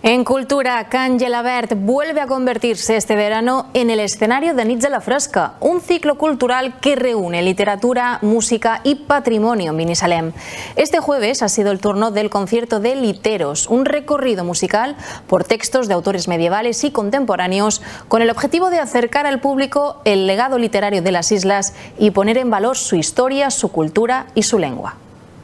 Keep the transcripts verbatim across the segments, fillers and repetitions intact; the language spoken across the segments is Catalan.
En cultura, Can Gelabert vuelve a convertirse este verano en el escenario de Nits a la Fresca, un ciclo cultural que reúne literatura, música y patrimonio en Binissalem. Este jueves ha sido el turno del concierto de Literos, un recorrido musical por textos de autores medievales y contemporáneos con el objetivo de acercar al público el legado literario de las islas y poner en valor su historia, su cultura y su lengua.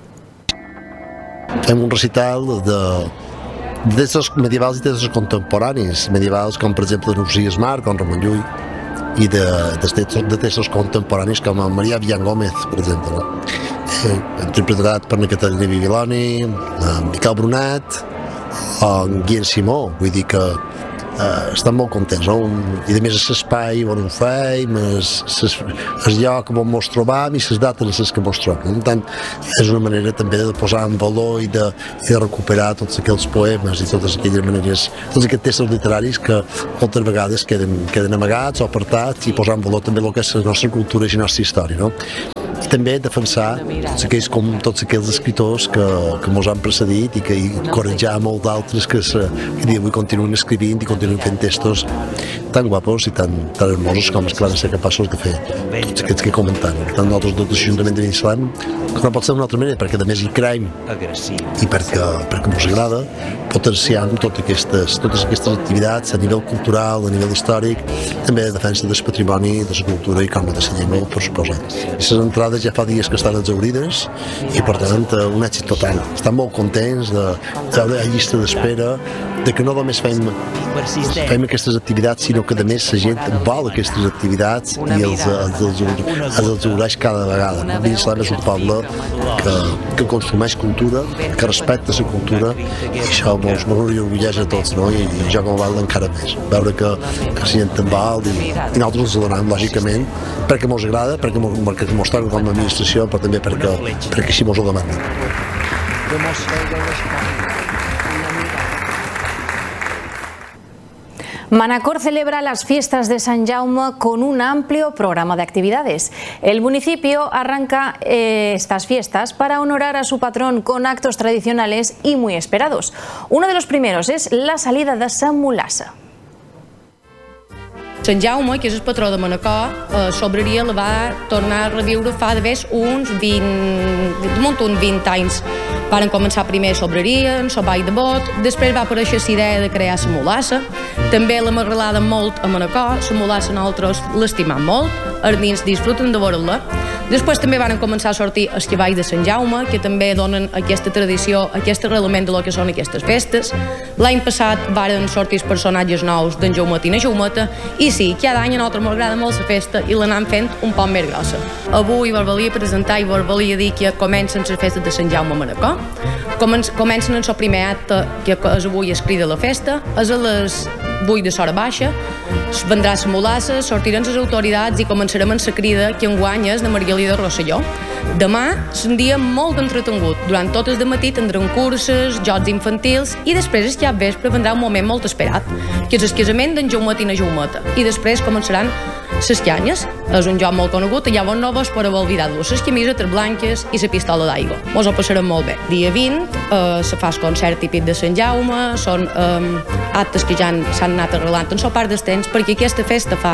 Fem un recital de de textos medievals i textos contemporanis, medievals com per exemple Nucías Mar, com Ramon Llull, i de, de, textos, de textos contemporanis com Maria Villan Gómez, per exemple, no? eh, interpretat per Caterina Bibiloni, eh, Miquel Brunat o Guillem Simó, vull dir que Uh, estan molt contents, no? I a més l'espai on ho fem, el lloc on ens trobam i les dates en les que ens trobem. Per tant, és una manera també de posar en valor i de, i de recuperar tots aquells poemes i totes aquelles maneres, tots aquests textos literaris que moltes vegades queden, queden amagats o apartats i posar en valor també el que és la nostra cultura i la nostra història, no? I també defensar tots aquells, com tots aquells escriptors que, que ens han precedit i que encoratjar molt d'altres que, se, que avui continuen escrivint i continuen fent textos tan guapos i tan, tan hermosos com és clar de ser capaços de fer tots aquests que comentant. Per tant, nosaltres tot l'Ajuntament de Binissalem, que no pot ser d'una altra manera, perquè a més hi creiem i perquè, perquè ens agrada, potenciant totes aquestes, totes aquestes activitats a nivell cultural, a nivell històric, també de defensa del patrimoni, de la cultura i com de la llengua, per suposat. I les entrades ja fa dies que estan exaurides i per tant un èxit total. Estan molt contents de veure la llista d'espera, de que no només fem, fem aquestes activitats, sinó que a més la gent vol aquestes activitats i els, els, els, els exaureix cada vegada. Binissalem és un poble que, que consumeix cultura, que respecta la cultura i això ens orgulleix a tots, no? I, i jo com a val encara més. Veure que, que la gent en val i, i nosaltres ens donem, lògicament, perquè ens agrada, perquè ens toca com a administració, però també perquè, perquè així ens ho demanen. Manacor celebra las fiestas de San Jaume con un amplio programa de actividades. El municipio arranca eh, estas fiestas para honorar a su patrón con actos tradicionales y muy esperados. Uno de los primeros es la salida de Sant Mulassa. Sant Jaume, que és el patró de Manacor, eh, l'obreria la va tornar a reviure fa d'haver uns vint, uns vint anys. Varen començar primer l'obreria, en el ball de bot, després va aparèixer la idea de crear la mulassa. També l'hem arrelat molt a Manacor, la mulassa nosaltres l'estimam molt, els nens disfruten de veure-la. Després també van començar a sortir els cavalls de Sant Jaume, que també donen aquesta tradició, aquest arrelament de lo que són aquestes festes. L'any passat varen sortir els personatges nous d'en Jaumet i na Jaumeta, i sí, cada any a nosaltres m'agrada molt la festa i l'anem fent un poc més grossa. Avui vos volia presentar i vos volia dir que comencen les festes de Sant Jaume a Manacor. Comencen en el primer acte, que és avui es crida la festa, és a les vuit de l'hora baixa, vendrà la mulassa, sortiran les autoritats i començarem en la crida que enguany és de Margalí de Rosselló. Demà és un dia molt entretengut. Durant tot el dematí tindrem curses, jocs infantils i després el cap vespre vendrà un moment molt esperat, que és el casament d'en Jaumet i na Jaumeta. I després començaran les canyes. És un joc molt conegut, allà on no vos podeu oblidar-vos les camisetes blanques i la pistola d'aigua. Mos ho passarem molt bé. Dia vint eh, se fa el concert típic de Sant Jaume, són eh, actes que ja s'han anat arrelant en el pas del temps, perquè aquesta festa fa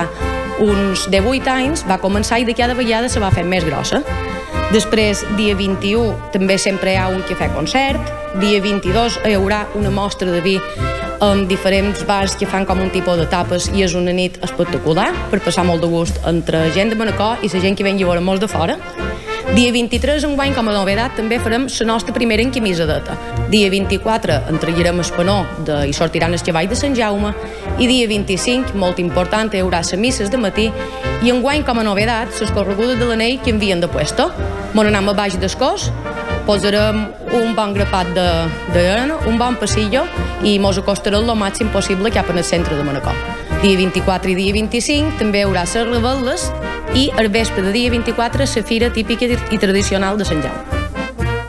uns divuit anys va començar i de cada vegada se va fer més grossa. Després, dia vint-i-u, també sempre hi ha un cafè concert. Dia vint-i-dos hi haurà una mostra de vi amb diferents bars que fan com un tipus de tapes i és una nit espectacular per passar molt de gust entre gent de Manacor i la gent que ven a veure molts de fora. Dia vint-i-tres, enguany, com a novedat, també farem la nostra primera encamisadeta. Dia vint-i-quatre entregarem el panó de, i sortiran els cavalls de Sant Jaume i dia vint-i-cinc, molt important, hi haurà les misses de matí i enguany, com a novedat, les corregudes de l'anell que envien de puesto. Mon anem a baix d'escós, posarem un bon grapat d'arena, un bon passillo i mos acostarem el màxim possible cap en el centre de Manacor. Dia vint-i-quatre i dia vint-i-cinc també hi haurà les revetles i al vespre de dia vint-i-quatre la fira típica i tradicional de Sant Jaume.